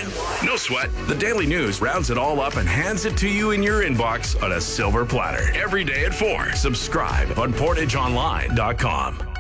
No sweat. The Daily News rounds it all up and hands it to you in your inbox on a silver platter. Every day at 4. Subscribe on PortageOnline.com.